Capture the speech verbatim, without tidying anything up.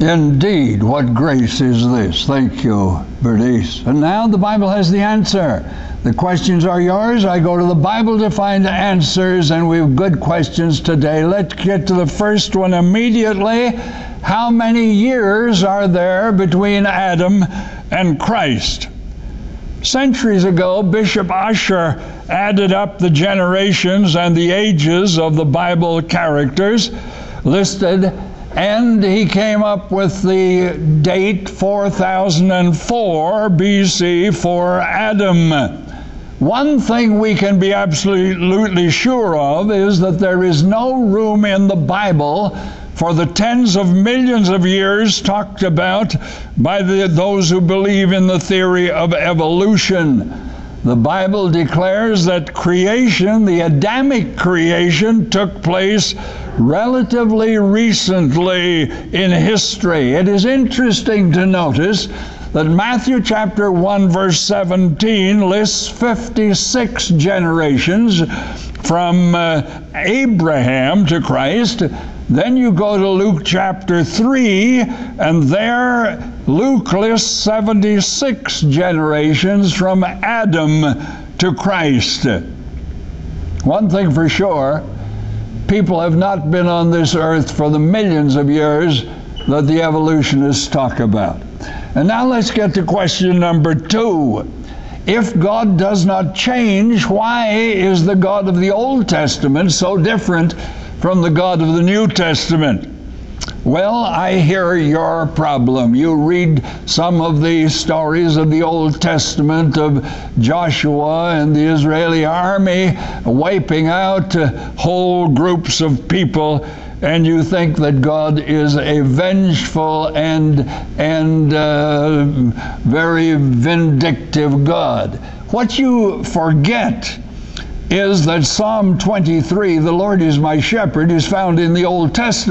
Indeed, what grace is this? Thank you, Bernice. And now the Bible has the answer. The questions are yours. I go to the Bible to find answers, and we have good questions today. Let's get to the first one immediately. How many years are there between Adam and Christ? Centuries ago, Bishop Ussher added up the generations and the ages of the Bible characters listed, and he came up with the date four thousand four B C for Adam. One thing we can be absolutely sure of is that there is no room in the Bible for the tens of millions of years talked about by the, those who believe in the theory of evolution. The Bible declares that creation, the Adamic creation, took place relatively recently in history. It is interesting to notice that Matthew chapter one verse seventeen lists fifty-six generations from uh, Abraham to Christ. Then you go to Luke chapter three, and there Luke lists seventy-six generations from Adam to Christ. One thing for sure, people have not been on this earth for the millions of years that the evolutionists talk about. And now let's get to question number two. If God does not change, why is the God of the Old Testament so different from the God of the New Testament? Well, I hear your problem. You read some of the stories of the Old Testament of Joshua and the Israeli army wiping out uh, whole groups of people, and you think that God is a vengeful and, and uh, very vindictive God. What you forget is that Psalm twenty-three, the Lord is my shepherd, is found in the Old Testament.